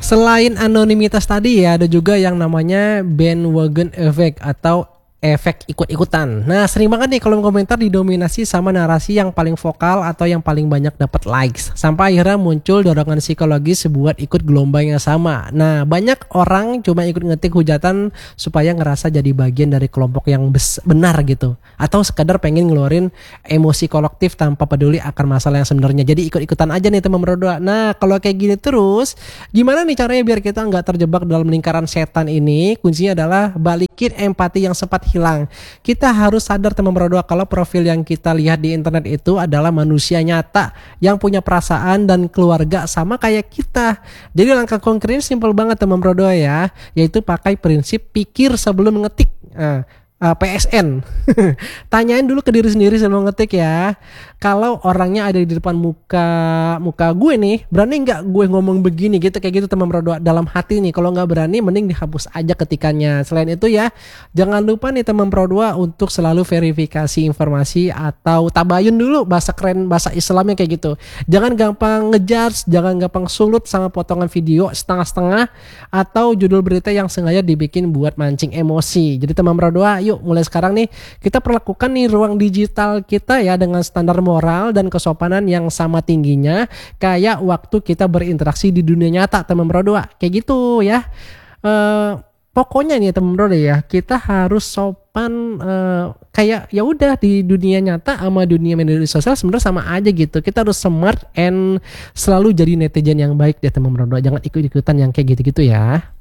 Selain anonimitas tadi ya, ada juga yang namanya bandwagon effect atau efek ikut-ikutan. Nah, sering banget nih kolom komentar didominasi sama narasi yang paling vokal atau yang paling banyak dapat likes. Sampai akhirnya muncul dorongan psikologis buat ikut gelombang yang sama. Nah, banyak orang cuma ikut ngetik hujatan supaya ngerasa jadi bagian dari kelompok yang benar gitu. Atau sekadar pengen ngeluarin emosi kolektif tanpa peduli akan masalah yang sebenarnya. Jadi ikut-ikutan aja nih teman berdua. Nah, kalau kayak gini terus, gimana nih caranya biar kita nggak terjebak dalam lingkaran setan ini? Kuncinya adalah balikin empati yang sempat hilang. Kita harus sadar teman berdua kalau profil yang kita lihat di internet itu adalah manusia nyata yang punya perasaan dan keluarga sama kayak kita. Jadi langkah konkretnya simpel banget teman berdua ya, yaitu pakai prinsip pikir sebelum ngetik. PSN. Tanyain dulu ke diri sendiri sebelum ngetik ya. Kalau orangnya ada di depan muka gue nih, berani nggak gue ngomong begini gitu, kayak gitu teman berdua dalam hati nih. Kalau nggak berani mending dihapus aja ketikannya. Selain itu ya, jangan lupa nih teman berdua untuk selalu verifikasi informasi atau tabayun dulu, bahasa keren bahasa Islamnya kayak gitu. Jangan gampang ngejudge, jangan gampang sulut sama potongan video setengah-setengah atau judul berita yang sengaja dibikin buat mancing emosi. Jadi teman berdua, yuk mulai sekarang nih kita perlakukan nih ruang digital kita ya dengan standar moral dan kesopanan yang sama tingginya kayak waktu kita berinteraksi di dunia nyata teman berdua. Kayak gitu ya. Pokoknya nih teman berdua ya, kita harus sopan kayak ya udah di dunia nyata sama dunia media sosial sebenarnya sama aja gitu. Kita harus smart and selalu jadi netizen yang baik deh teman berdua. Jangan ikut-ikutan yang kayak gitu-gitu ya.